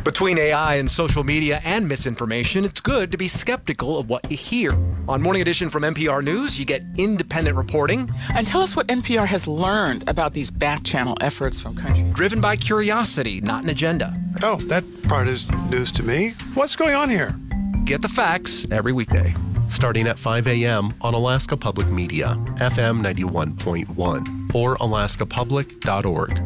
Between AI and social media and misinformation, it's good to be skeptical of what you hear. On Morning Edition from NPR News, you get independent reporting. And tell us what NPR has learned about these back-channel efforts from countries. Driven by curiosity, not an agenda. Oh, that part is news to me. What's going on here? Get the facts every weekday. Starting at 5 a.m. on Alaska Public Media, FM 91.1, or alaskapublic.org.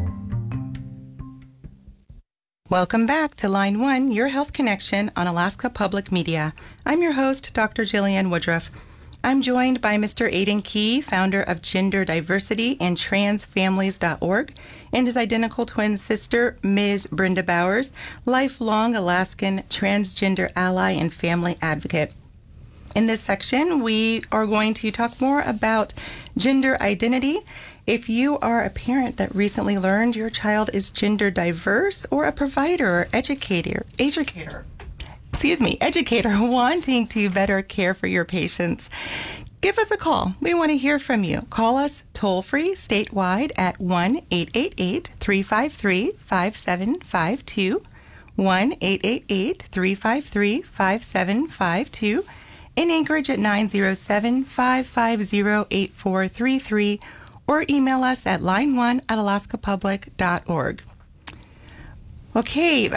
Welcome back to Line 1, Your Health Connection on Alaska Public Media. I'm your host, Dr. Jillian Woodruff. I'm joined by Mr. Aidan Key, founder of Gender Diversity and Transfamilies.org, and his identical twin sister, Ms. Brenda Bowers, lifelong Alaskan transgender ally and family advocate. In this section, we are going to talk more about gender identity. If you are a parent that recently learned your child is gender diverse, or a provider or educator wanting to better care for your patients, give us a call. We want to hear from you. Call us toll-free statewide at 1-888-353-5752, 1-888-353-5752, in Anchorage at 907-550-8433, or email us at line1@alaskapublic.org. Okay,